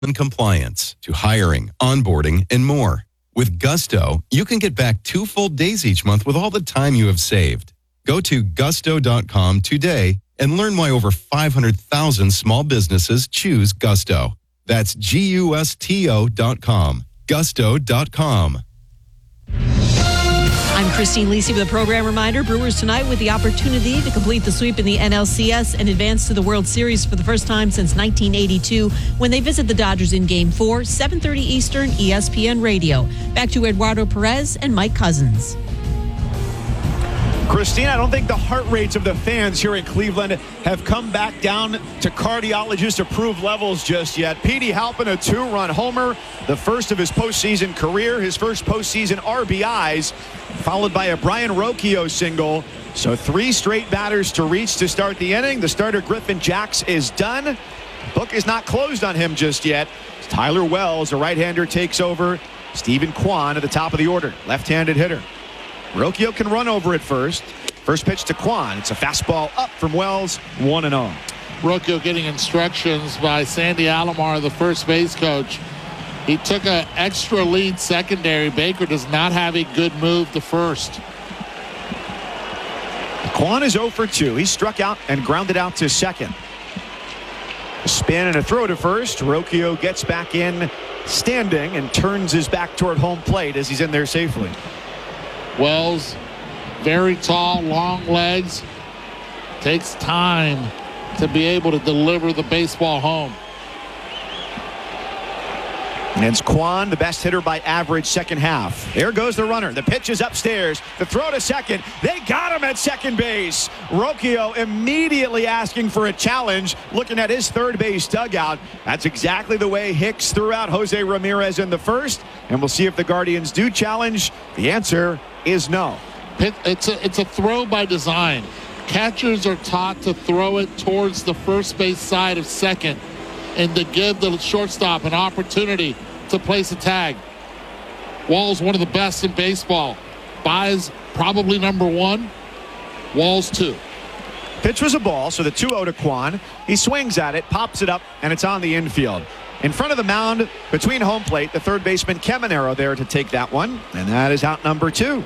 and compliance to hiring, onboarding, and more. With Gusto, you can get back 2 full days each month with all the time you have saved. Go to gusto.com today and learn why over 500,000 small businesses choose Gusto. That's GUSTO.com. Gusto.com. I'm Christine Lisi with a program reminder. Brewers tonight with the opportunity to complete the sweep in the NLCS and advance to the World Series for the first time since 1982 when they visit the Dodgers in Game 4, 7:30 Eastern, ESPN Radio. Back to Eduardo Perez and Mike Cousins. Christine, I don't think the heart rates of the fans here in Cleveland have come back down to cardiologist-approved levels just yet. Petey Halpin, a 2-run homer, the first of his postseason career, his first postseason RBIs, followed by a Brian Rocchio single. So 3 straight batters to reach to start the inning. The starter, Griffin Jax, is done. Book is not closed on him just yet. Tyler Wells, a right-hander, takes over. Stephen Kwan at the top of the order, left-handed hitter. Rocchio can run over at first. First pitch to Kwan. It's a fastball up from Wells, 1-0. Rocchio getting instructions by Sandy Alomar, the first base coach. He took an extra lead secondary. Baker does not have a good move to first. Kwan is 0 for 2. He struck out and grounded out to second. A spin and a throw to first. Rocchio gets back in standing and turns his back toward home plate as he's in there safely. Wells, very tall, long legs, takes time to be able to deliver the baseball home. And it's Kwan, the best hitter by average second half. There goes the runner. The pitch is upstairs. The throw to second. They got him at second base. Rocchio immediately asking for a challenge, looking at his third base dugout. That's exactly the way Hicks threw out Jose Ramirez in the first. And we'll see if the Guardians do challenge. The answer is no. It's a throw by design. Catchers are taught to throw it towards the first base side of second and to give the shortstop an opportunity to place a tag. Wall's one of the best in baseball. Baez probably number 1. Wall's 2. Pitch was a ball, so the 2-0 to Kwan. He swings at it, pops it up, and it's on the infield. In front of the mound, between home plate, the third baseman Caminero there to take that one, and that is out number 2.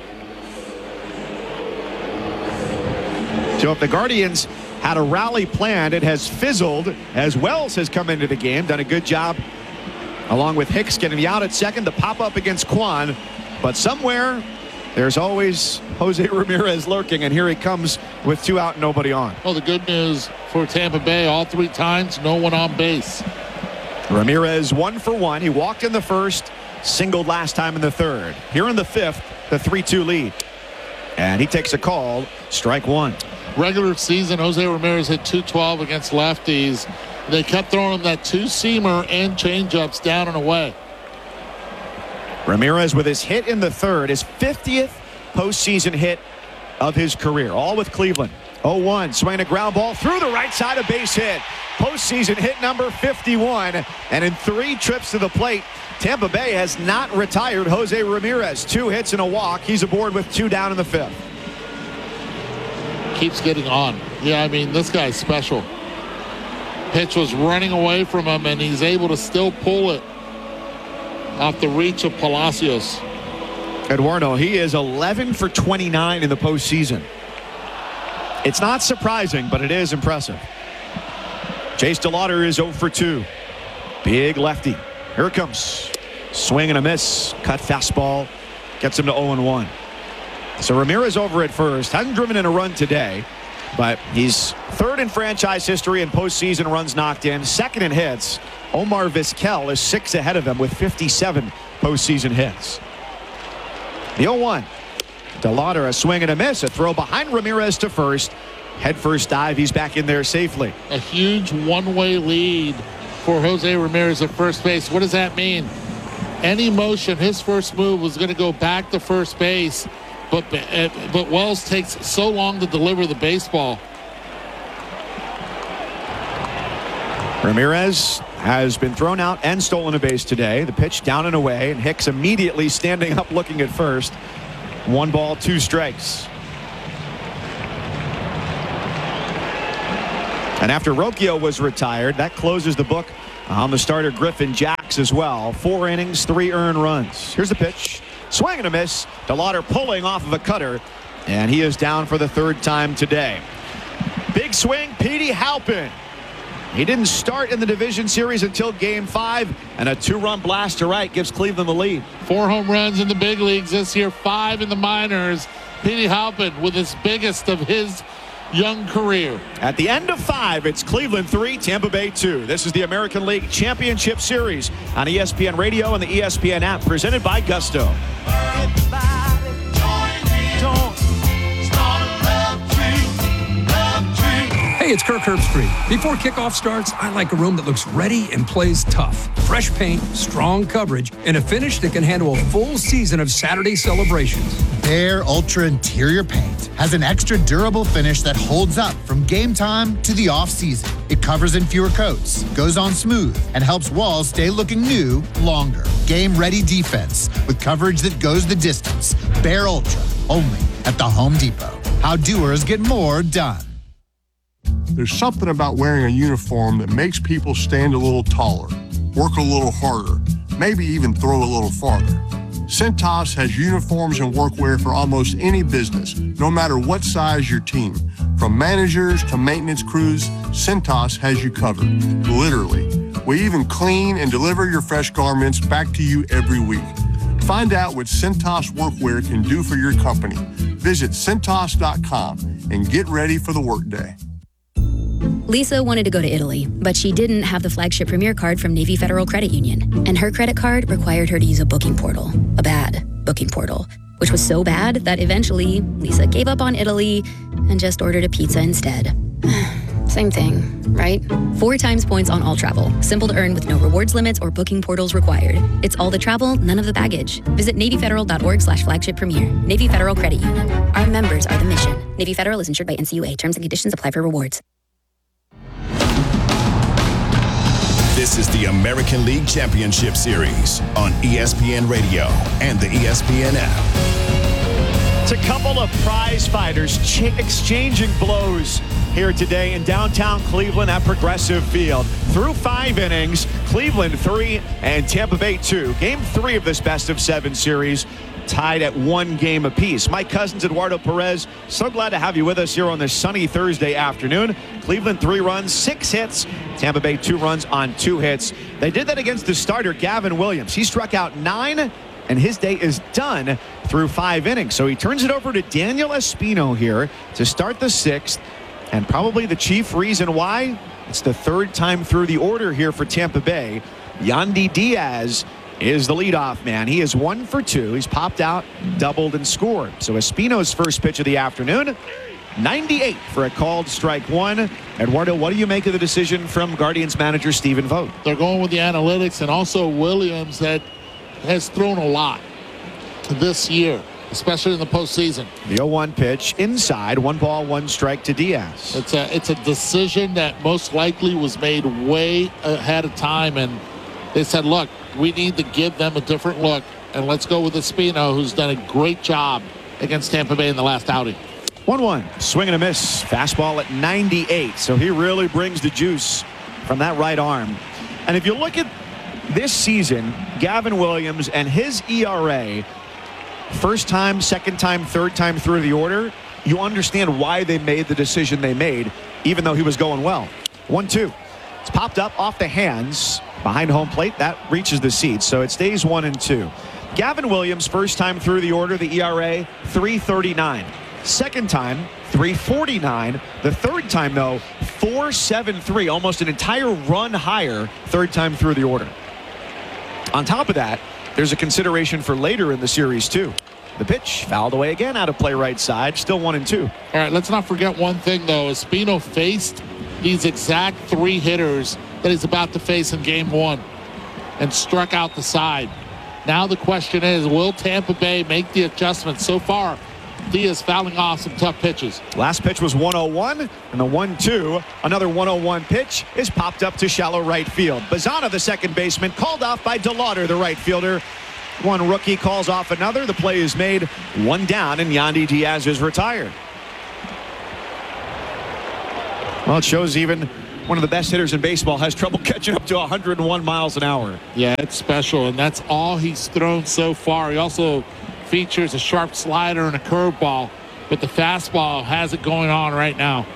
So if the Guardians had a rally planned, it has fizzled as Wells has come into the game, done a good job along with Hicks getting the out at second, the pop up against Kwan. But somewhere there's always Jose Ramirez lurking, and here he comes with 2 out and nobody on. Well, the good news for Tampa Bay, all 3 times, no one on base. Ramirez 1 for 1. He walked in the first, singled last time in the third. Here in the fifth, the 3-2 lead. And he takes a call, strike 1. Regular season, Jose Ramirez hit .212 against lefties. They kept throwing him that 2-seamer and changeups down and away. Ramirez with his hit in the third, his 50th postseason hit of his career, all with Cleveland. 0-1, swing a ground ball through the right side, a base hit. Postseason hit number 51, and in 3 trips to the plate, Tampa Bay has not retired Jose Ramirez. 2 hits and a walk. He's aboard with 2 down in the 5th. Keeps getting on. Yeah, I mean, this guy's special. Pitch was running away from him, and he's able to still pull it off the reach of Palacios. Eduardo, he is 11 for 29 in the postseason. It's not surprising, but it is impressive. Chase DeLauter is 0 for 2. Big lefty. Here it comes. Swing and a miss. Cut fastball. Gets him to 0-1. So Ramirez over at first. Hasn't driven in a run today, but he's 3rd in franchise history in postseason runs knocked in. 2nd in hits. Omar Vizquel is 6 ahead of him with 57 postseason hits. The 0-1. DeLauter, a swing and a miss. A throw behind Ramirez to first. Head first dive. He's back in there safely. A huge one-way lead for Jose Ramirez at first base. What does that mean? Any motion, his first move was going to go back to first base, but Wells takes so long to deliver the baseball. Ramirez has been thrown out and stolen a base today. The pitch down and away, and Hicks immediately standing up looking at first. 1 ball, 2 strikes. And after Rocchio was retired, that closes the book On the starter, Griffin Jacks as well. 4 innings, 3 earned runs. Here's the pitch. Swing and a miss. DeLauder pulling off of a cutter, and he is down for the 3rd time today. Big swing, Petey Halpin. He didn't start in the division series until Game 5, and a 2-run blast to right gives Cleveland the lead. 4 home runs in the big leagues this year, 5 in the minors. Petey Halpin with his biggest of his young career. At the end of 5, it's Cleveland 3, Tampa Bay 2. This is the American League Championship Series on ESPN Radio and the ESPN app, presented by Gusto. Hey, it's Kirk Herbstreit. Before kickoff starts, I like a room that looks ready and plays tough. Fresh paint, strong coverage, and a finish that can handle a full season of Saturday celebrations. Behr Ultra Interior Paint has an extra durable finish that holds up from game time to the off-season. It covers in fewer coats, goes on smooth, and helps walls stay looking new longer. Game-ready defense with coverage that goes the distance. Behr Ultra, only at the Home Depot. How doers get more done. There's something about wearing a uniform that makes people stand a little taller, work a little harder, maybe even throw a little farther. Cintas has uniforms and workwear for almost any business, no matter what size your team. From managers to maintenance crews, Cintas has you covered, literally. We even clean and deliver your fresh garments back to you every week. Find out what Cintas workwear can do for your company. Visit Cintas.com and get ready for the workday. Lisa wanted to go to Italy, but she didn't have the flagship Premier card from Navy Federal Credit Union, and her credit card required her to use a booking portal, a bad booking portal, which was so bad that eventually Lisa gave up on Italy and just ordered a pizza instead. Same thing, right? 4 times points on all travel. Simple to earn with no rewards limits or booking portals required. It's all the travel, none of the baggage. Visit NavyFederal.org/flagship premier. Navy Federal Credit Union. Our members are the mission. Navy Federal is insured by NCUA. Terms and conditions apply for rewards. This is the American League Championship Series on ESPN Radio and the ESPN app. It's a couple of prize fighters exchanging blows here today in downtown Cleveland at Progressive Field. Through 5 innings, Cleveland 3 and Tampa Bay 2. Game 3 of this best-of-7 series, tied at 1 game apiece. Mike Cousins, Eduardo Perez, so glad to have you with us here on this sunny Thursday afternoon. Cleveland 3 runs, 6 hits. Tampa Bay 2 runs on 2 hits. They did that against the starter, Gavin Williams. He struck out 9, and his day is done through 5 innings. So he turns it over to Daniel Espino here to start the 6th, and probably the chief reason why, it's the 3rd time through the order here for Tampa Bay. Yandy Diaz is the leadoff man. He is 1 for 2. He's popped out, doubled, and scored. So Espino's first pitch of the afternoon, 98 for a called strike 1. Eduardo, what do you make of the decision from Guardians manager Stephen Vogt? They're going with the analytics, and also Williams that has thrown a lot this year, especially in the postseason. The 0-1 pitch inside, 1 ball, 1 strike to Diaz. It's a decision that most likely was made way ahead of time, and they said, look, we need to give them a different look, and let's go with Espino, who's done a great job against Tampa Bay in the last outing. 1-1, swing and a miss. Fastball at 98, so he really brings the juice from that right arm. And if you look at this season, Gavin Williams and his ERA, first time, second time, third time through the order, you understand why they made the decision they made, even though he was going well. 1-2. It's popped up off the hands behind home plate. That reaches the seats, so it stays 1-2. Gavin Williams, first time through the order, the ERA, 3.39. Second time, 3.49. The third time, though, 4.73, almost an entire run higher, third time through the order. On top of that, there's a consideration for later in the series, too. The pitch fouled away again, out of play right side, still 1-2. All right, let's not forget one thing, though. Espino faced these exact 3 hitters that he's about to face in game 1 and struck out the side. Now the question is, will Tampa Bay make the adjustment? So far, Diaz fouling off some tough pitches. Last pitch was 1-0-1, and the 1-2, another 1-0-1 pitch, is popped up to shallow right field. Bazzana, the second baseman, called off by DeLauder, the right fielder. One rookie calls off another. The play is made, 1 down, and Yandy Diaz is retired. Well, it shows even one of the best hitters in baseball, has trouble catching up to 101 miles an hour. Yeah, it's special, and that's all he's thrown so far. He also features a sharp slider and a curveball, but the fastball has it going on right now.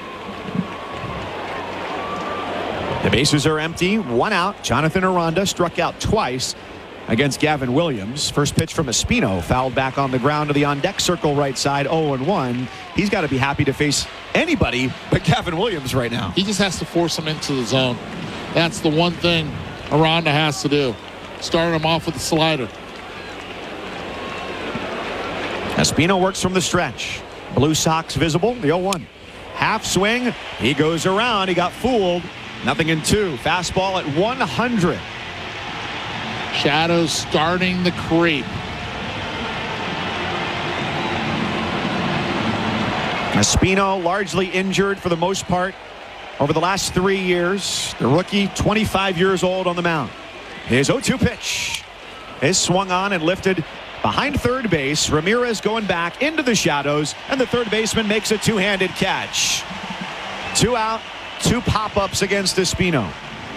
The bases are empty, 1 out. Jonathan Aranda struck out twice against Gavin Williams. First pitch from Espino, fouled back on the ground to the on-deck circle right side, 0-1. He's got to be happy to face anybody but Gavin Williams right now. He just has to force him into the zone. That's the one thing Aranda has to do. Start him off with the slider. Espino works from the stretch. Blue Sox visible, the 0-1. Half swing, he goes around, he got fooled. Nothing in 2. Fastball at 100. Shadows starting the creep. Espino largely injured for the most part over the last 3 years. The rookie, 25 years old on the mound. His 0-2 pitch is swung on and lifted behind third base. Ramirez going back into the shadows, and the third baseman makes a two-handed catch. 2 out, 2 pop-ups against Espino.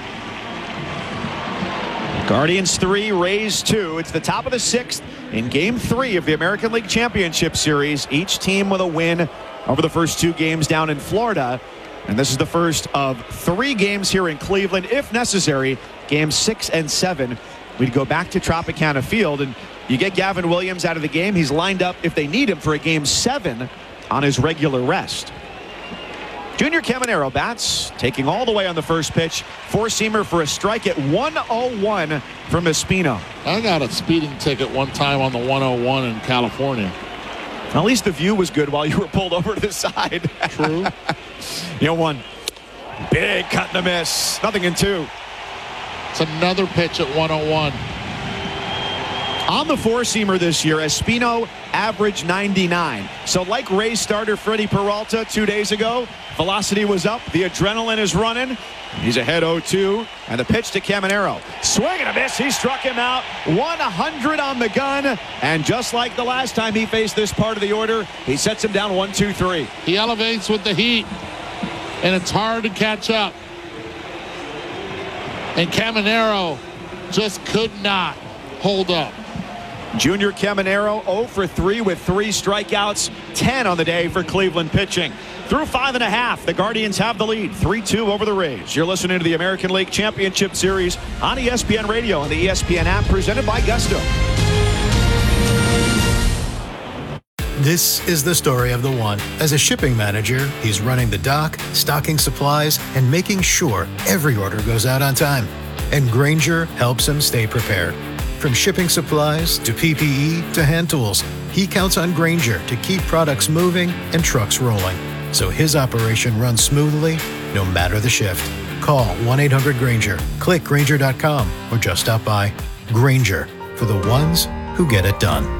Guardians 3, Rays 2. It's the top of the 6th in Game 3 of the American League Championship Series. Each team with a win over the first 2 games down in Florida. And this is the first of 3 games here in Cleveland, if necessary. Games 6 and 7. We'd go back to Tropicana Field, and you get Gavin Williams out of the game. He's lined up, if they need him, for a Game 7 on his regular rest. Junior Caminero bats, taking all the way on the first pitch. Four-seamer for a strike at 101 from Espino. I got a speeding ticket one time on the 101 in California. At least the view was good while you were pulled over to the side. True. 1. Big cut and a miss. Nothing in 2. It's another pitch at 101. On the four-seamer this year, Espino averaged 99. So like Rays starter Freddie Peralta 2 days ago, velocity was up, the adrenaline is running. He's ahead 0-2, and the pitch to Caminero. Swing and a miss, he struck him out. 100 on the gun, and just like the last time he faced this part of the order, he sets him down 1-2-3. He elevates with the heat, and it's hard to catch up. And Caminero just could not hold up. Junior Caminero 0 for 3 with 3 strikeouts, 10 on the day for Cleveland pitching. Through 5.5, the Guardians have the lead, 3-2 over the Rays. You're listening to the American League Championship Series on ESPN Radio and the ESPN app, presented by Gusto. This is the story of the one. As a shipping manager, he's running the dock, stocking supplies, and making sure every order goes out on time. And Grainger helps him stay prepared. From shipping supplies to PPE to hand tools, he counts on Grainger to keep products moving and trucks rolling, so his operation runs smoothly no matter the shift. Call 1-800-GRAINGER, click Grainger.com, or just stop by. Grainger, for the ones who get it done.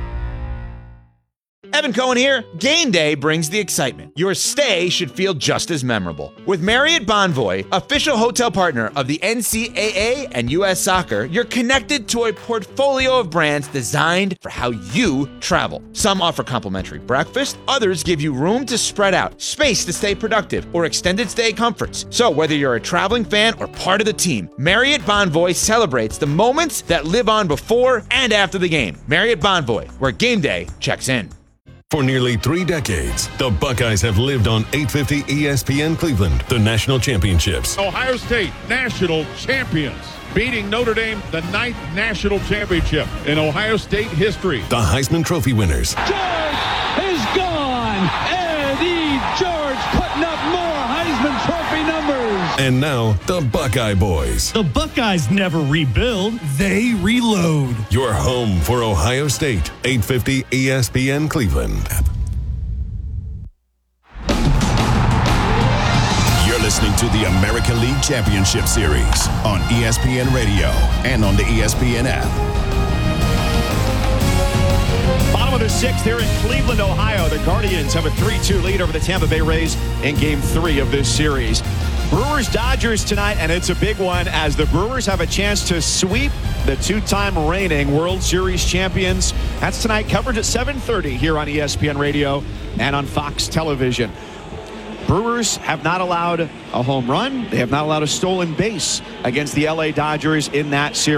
Evan Cohen here. Game day brings the excitement. Your stay should feel just as memorable. With Marriott Bonvoy, official hotel partner of the NCAA and U.S. Soccer, you're connected to a portfolio of brands designed for how you travel. Some offer complimentary breakfast, others give you room to spread out, space to stay productive, or extended stay comforts. So whether you're a traveling fan or part of the team, Marriott Bonvoy celebrates the moments that live on before and after the game. Marriott Bonvoy, where game day checks in. For nearly 3 decades, the Buckeyes have lived on 850 ESPN Cleveland, the national championships. Ohio State, national champions, beating Notre Dame, the 9th national championship in Ohio State history. The Heisman Trophy winners. George is gone. Eddie George putting up more Heisman Trophy numbers. And now, the Buckeye Boys. The Buckeyes never rebuild, they reload. Your home for Ohio State, 850 ESPN Cleveland. You're listening to the American League Championship Series on ESPN Radio and on the ESPN app. Bottom of the 6th here in Cleveland, Ohio. The Guardians have a 3-2 lead over the Tampa Bay Rays in Game 3 of this series. Brewers-Dodgers tonight, and it's a big one as the Brewers have a chance to sweep the 2-time reigning World Series champions. That's tonight, coverage at 7:30 here on ESPN Radio and on Fox Television. Brewers have not allowed a home run. They have not allowed a stolen base against the LA Dodgers in that series.